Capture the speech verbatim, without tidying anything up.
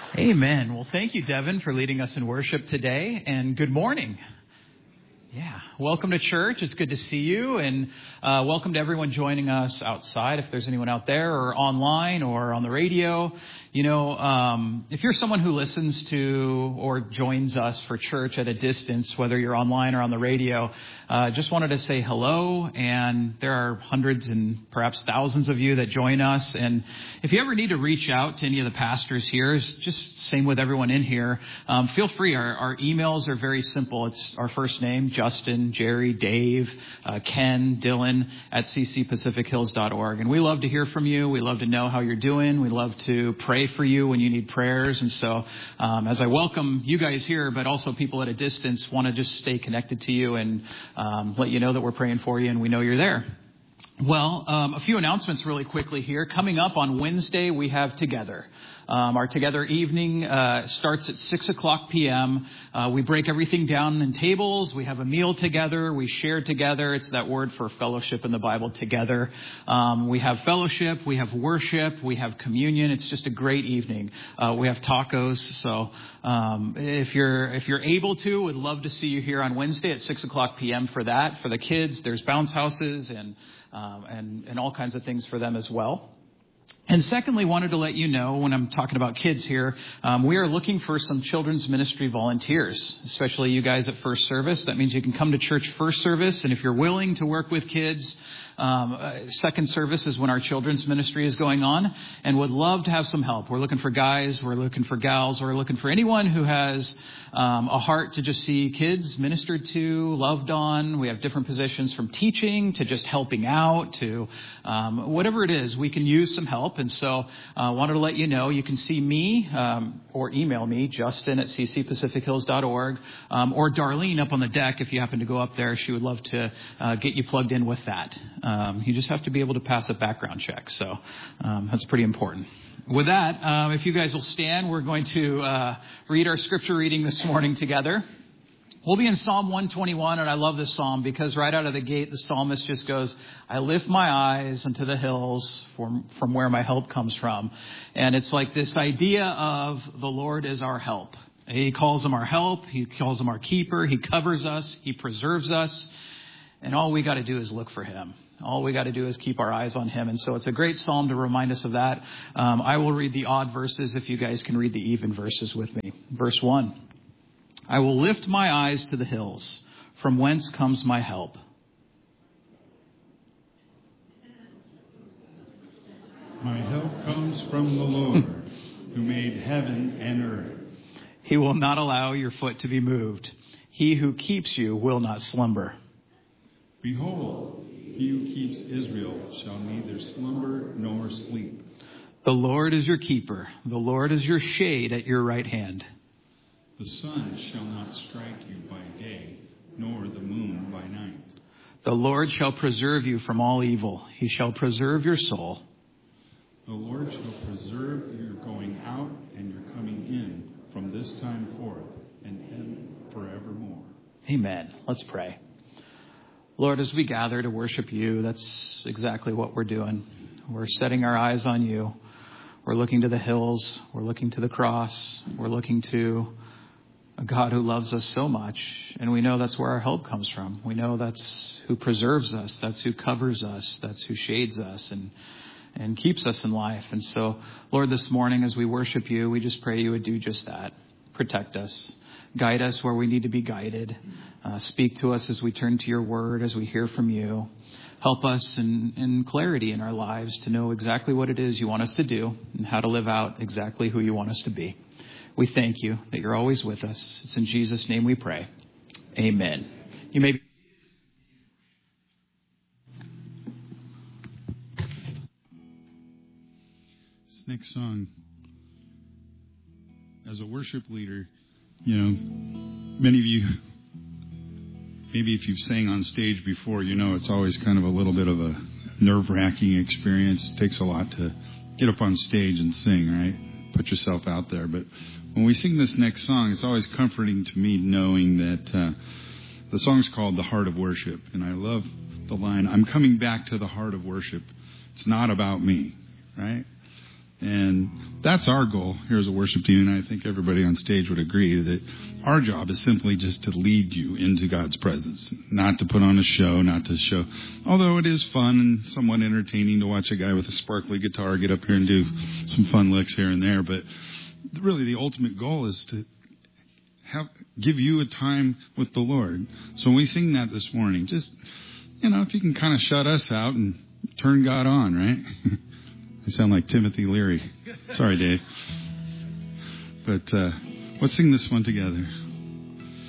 Amen. Well, thank you, Devin, for leading us in worship today, and good morning. Yeah, welcome to church. It's good to see you, and uh, welcome to everyone joining us outside, if there's anyone out there, or online, or on the radio. You know, um, if you're someone who listens to or joins us for church at a distance, whether you're online or on the radio, uh, just wanted to say hello. And there are hundreds and perhaps thousands of you that join us. And if you ever need to reach out to any of the pastors here, it's just same with everyone in here. Um, feel free. Our, our emails are very simple. It's our first name, Justin, Jerry, Dave, uh, Ken, Dylan at c c pacific hills dot org. And we love to hear from you. We love to know how you're doing. We love to pray for you when you need prayers. And so um, as I welcome you guys here, but also people at a distance, want to just stay connected to you and um, let you know that we're praying for you and we know you're there. Well, um, a few announcements really quickly here. Coming up on Wednesday, we have Together. Um, our Together evening uh, starts at six o'clock p.m. Uh, we break everything down in tables. We have a meal together. We share together. It's that word for fellowship in the Bible, together. Um, we have fellowship. We have worship. We have communion. It's just a great evening. Uh, we have tacos. So um, if you're if you're able to, we'd love to see you here on Wednesday at six o'clock p.m. for that. For the kids, there's bounce houses and Um, and, and all kinds of things for them as well. And secondly, wanted to let you know, when I'm talking about kids here, um, we are looking for some children's ministry volunteers, especially you guys at First Service. That means you can come to church first service, and if you're willing to work with kids, um, uh, second service is when our children's ministry is going on, and would love to have some help. We're looking for guys, we're looking for gals, we're looking for anyone who has um, a heart to just see kids ministered to, loved on. We have different positions from teaching to just helping out to um, whatever it is. We can use some help. And so I uh, wanted to let you know, you can see me um, or email me, Justin at c c pacific hills dot org, um, or Darlene up on the deck. If you happen to go up there, she would love to uh, get you plugged in with that. Um, you just have to be able to pass a background check. So um, that's pretty important. With that, um, if you guys will stand, we're going to uh, read our scripture reading this morning together. We'll be in Psalm one twenty-one, and I love this psalm because right out of the gate, the psalmist just goes, I lift my eyes unto the hills from, from where my help comes from. And it's like this idea of the Lord is our help. He calls him our help. He calls him our keeper. He covers us. He preserves us. And all we got to do is look for him. All we got to do is keep our eyes on him. And so it's a great psalm to remind us of that. Um, I will read the odd verses if you guys can read the even verses with me. Verse one. I will lift my eyes to the hills, from whence comes my help. My help comes from the Lord, who made heaven and earth. He will not allow your foot to be moved. He who keeps you will not slumber. Behold, he who keeps Israel shall neither slumber nor sleep. The Lord is your keeper. The Lord is your shade at your right hand. The sun shall not strike you by day, nor the moon by night. The Lord shall preserve you from all evil. He shall preserve your soul. The Lord shall preserve your going out and your coming in from this time forth and forevermore. Amen. Let's pray. Lord, as we gather to worship you, that's exactly what we're doing. We're setting our eyes on you. We're looking to the hills. We're looking to the cross. We're looking to a God who loves us so much, and we know that's where our help comes from. We know that's who preserves us, that's who covers us, that's who shades us and and keeps us in life. And so, Lord, this morning as we worship you, we just pray you would do just that. Protect us. Guide us where we need to be guided. Uh, speak to us as we turn to your word, as we hear from you. Help us in, in clarity in our lives to know exactly what it is you want us to do and how to live out exactly who you want us to be. We thank you that you're always with us. It's in Jesus' name we pray. Amen. You may be. This next song, as a worship leader, you know, many of you, maybe if you've sang on stage before, you know it's always kind of a little bit of a nerve-wracking experience. It takes a lot to get up on stage and sing, right? Put yourself out there. But when we sing this next song, it's always comforting to me knowing that uh, the song's called The Heart of Worship. And I love the line, I'm coming back to the heart of worship. It's not about me, right? And that's our goal here as a worship team, and I think everybody on stage would agree that our job is simply just to lead you into God's presence, not to put on a show, not to show. Although it is fun and somewhat entertaining to watch a guy with a sparkly guitar get up here and do some fun licks here and there, but really the ultimate goal is to have give you a time with the Lord. So when we sing that this morning, just, you know, if you can kind of shut us out and turn God on, right? I sound like Timothy Leary. Sorry, Dave. But uh, let's sing this one together.